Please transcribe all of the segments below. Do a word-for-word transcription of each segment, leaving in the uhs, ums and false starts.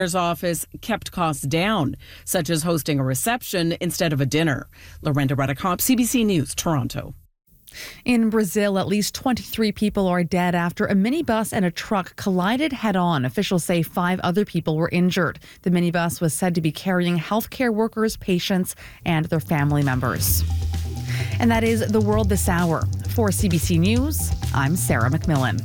Mayor's office kept costs down, such as hosting a reception instead of a dinner. Lorenda Redekop, C B C News, Toronto. In Brazil, at least twenty-three people are dead after a minibus and a truck collided head-on. Officials say five other people were injured. The minibus was said to be carrying healthcare workers, patients, and their family members. And that is the world this hour. For C B C News, I'm Sarah McMillan.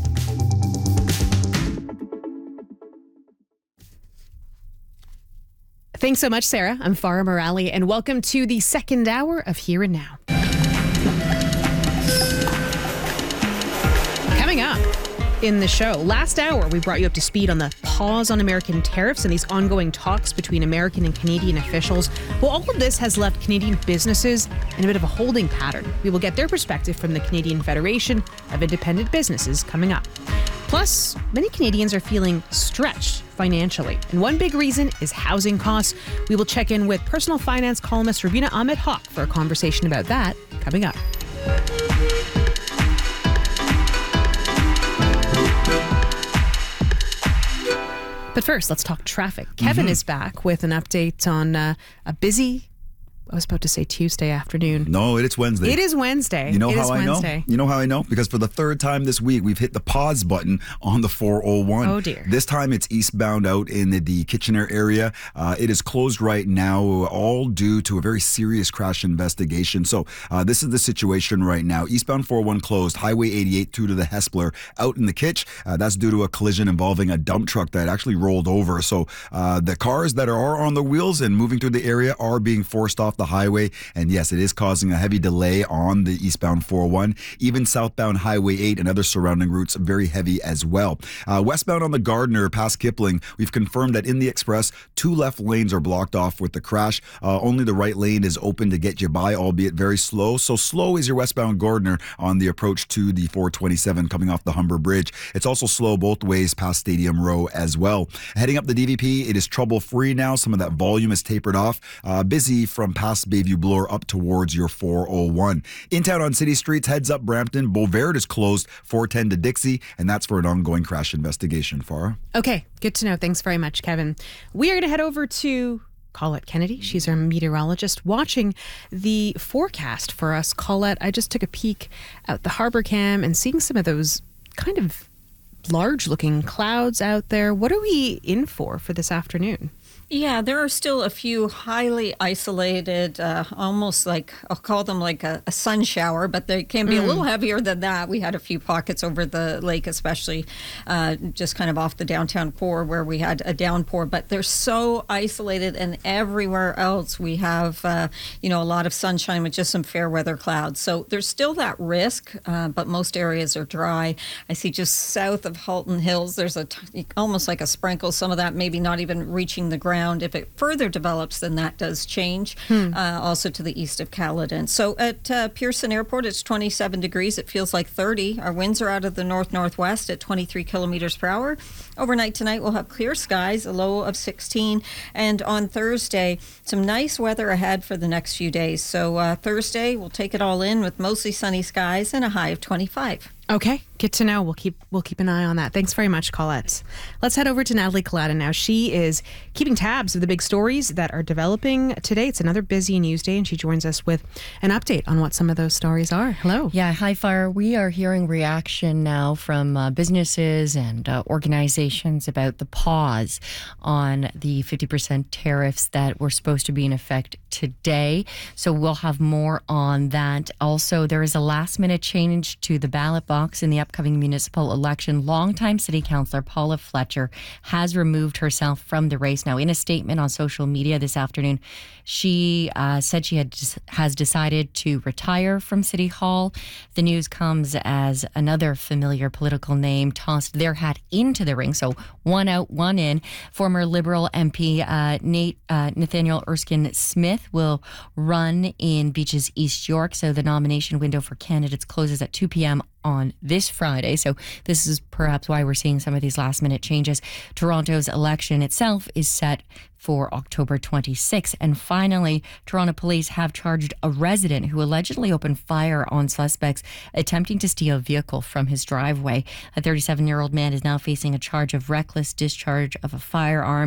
Thanks so much, Sarah. I'm Farah Morali, and welcome to the second hour of Here and Now. Coming up in the show, last hour we brought you up to speed on the pause on American tariffs and these ongoing talks between American and Canadian officials. Well, all of this has left Canadian businesses in a bit of a holding pattern. We will get their perspective from the Canadian Federation of Independent Businesses coming up. Plus, many Canadians are feeling stretched financially, and one big reason is housing costs. We will check in with personal finance columnist Ravina Ahmed-Haq for a conversation about that coming up. But first, let's talk traffic. Kevin mm-hmm. is back with an update on uh, a busy, I was about to say Tuesday afternoon. No, it's Wednesday. It is Wednesday. You know it how is I Wednesday. know? You know how I know? Because for the third time this week, we've hit the pause button on the four oh one. Oh, dear. This time it's eastbound out in the, the Kitchener area. Uh, it is closed right now, all due to a very serious crash investigation. So uh, this is the situation right now. Eastbound four oh one closed, Highway eighty-eight through to the Hespeler out in the Kitch. Uh, that's due to a collision involving a dump truck that actually rolled over. So uh, the cars that are on the wheels and moving through the area are being forced off the highway. And yes, it is causing a heavy delay on the eastbound four oh one. Even southbound Highway eight and other surrounding routes very heavy as well. Uh, westbound on the Gardiner past Kipling, we've confirmed that in the express, two left lanes are blocked off with the crash. Uh, only the right lane is open to get you by, albeit very slow. So slow is your westbound Gardiner on the approach to the four twenty-seven coming off the Humber Bridge. It's also slow both ways past Stadium Row as well. Heading up the D V P, it is trouble-free now. Some of that volume is tapered off. Uh, busy from past Bayview Bloor up towards your four oh one. In town on city streets, heads up Brampton. Beauvert is closed, four ten to Dixie, and that's for an ongoing crash investigation. Farah? Okay, good to know. Thanks very much, Kevin. We are going to head over to Colette Kennedy. She's our meteorologist watching the forecast for us. Colette, I just took a peek out the harbor cam and seeing some of those kind of large-looking clouds out there. What are we in for for this afternoon? Yeah, there are still a few highly isolated, uh, almost like, I'll call them like a, a sun shower, but they can be mm. a little heavier than that. We had a few pockets over the lake, especially uh, just kind of off the downtown core where we had a downpour, but they're so isolated, and everywhere else we have, uh, you know, a lot of sunshine with just some fair weather clouds. So there's still that risk, uh, but most areas are dry. I see just south of Halton Hills, there's a t- almost like a sprinkle, some of that maybe not even reaching the ground. If it further develops, then that does change, hmm. uh, also to the east of Caledon. So at uh, Pearson Airport, it's twenty-seven degrees. It feels like thirty. Our winds are out of the north-northwest at twenty-three kilometers per hour. Overnight tonight, we'll have clear skies, a low of sixteen. And on Thursday, some nice weather ahead for the next few days. So uh, Thursday, we'll take it all in with mostly sunny skies and a high of twenty-five. Okay, good to know. We'll keep we'll keep an eye on that. Thanks very much, Colette. Let's head over to Natalie Collada now. She is keeping tabs of the big stories that are developing today. It's another busy news day, and she joins us with an update on what some of those stories are. Hello. Yeah, hi, Fire. We are hearing reaction now from uh, businesses and uh, organizations about the pause on the fifty percent tariffs that were supposed to be in effect today. So we'll have more on that. Also, there is a last-minute change to the ballot box in the upcoming municipal election. Longtime city councillor Paula Fletcher has removed herself from the race. Now, in a statement on social media this afternoon, she uh, said she had has decided to retire from City Hall. The news comes as another familiar political name tossed their hat into the ring. So one out, one in. Former Liberal M P uh, Nate uh, Nathaniel Erskine Smith will run in Beaches East York. So the nomination window for candidates closes at two p.m. on this Friday. So this is perhaps why we're seeing some of these last minute changes. Toronto's election itself is set for October twenty-sixth. And finally, Toronto police have charged a resident who allegedly opened fire on suspects attempting to steal a vehicle from his driveway. A thirty-seven-year-old man is now facing a charge of reckless discharge of a firearm.